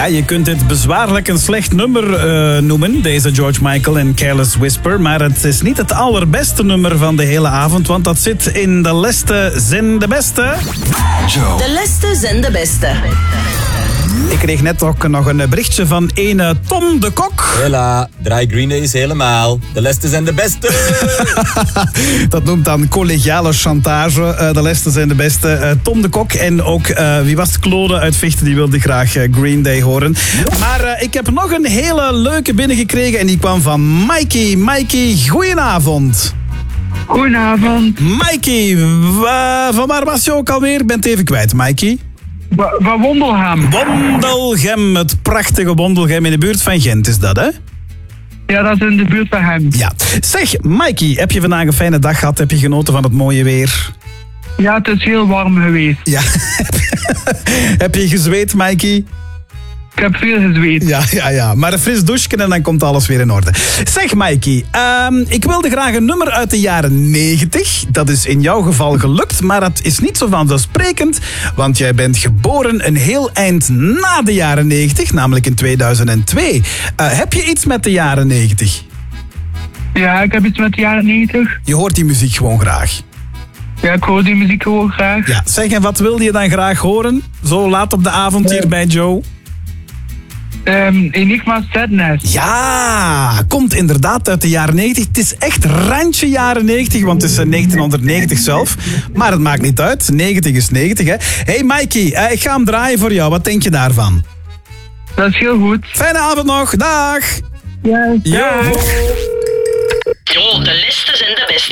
Ja, je kunt dit bezwaarlijk een slecht nummer noemen, deze George Michael en Careless Whisper. Maar het is niet het allerbeste nummer van de hele avond, want dat zit in de leste zin de beste. Joe. De leste zijn de beste. Ik kreeg net ook nog een berichtje van ene Tom de Kok. Hela, draai Green Day is helemaal. De lessen zijn de beste. Dat noemt dan collegiale chantage. De lessen zijn de beste. Tom de Kok en ook, wie was het, Claude uit Vechten, die wilde graag Green Day horen. Maar ik heb nog een hele leuke binnengekregen en die kwam van Mikey. Mikey, goedenavond. Goedenavond. Mikey, van waar was je ook alweer? Ik ben het even kwijt, Mikey. Van Wondelgem. Wondelgem, het prachtige Wondelgem in de buurt van Gent is dat, hè? Ja, dat is in de buurt van hem. Ja. Zeg, Mikey, heb je vandaag een fijne dag gehad? Heb je genoten van het mooie weer? Ja, het is heel warm geweest. Ja. Heb je gezweet, Mikey? Ik heb veel gezweet. Ja. Maar een fris douchen en dan komt alles weer in orde. Zeg, Mikey, ik wilde graag een nummer uit de jaren 90. Dat is in jouw geval gelukt, maar dat is niet zo vanzelfsprekend, want jij bent geboren een heel eind na de jaren 90, namelijk in 2002. Heb je iets met de jaren 90? Ja, ik heb iets met de jaren 90. Je hoort die muziek gewoon graag. Ja, ik hoor die muziek gewoon graag. Ja, zeg, en wat wilde je dan graag horen? Zo laat op de avond hier bij Joe. Enigma Sadness. Ja, komt inderdaad uit de jaren 90. Het is echt randje jaren 90, want het is 1990 zelf. Maar het maakt niet uit. 90 is 90, hè. Hey Mikey, ik ga hem draaien voor jou. Wat denk je daarvan? Dat is heel goed. Fijne avond nog. Dag. Ja. Yo. Jo, de liste zijn de beste.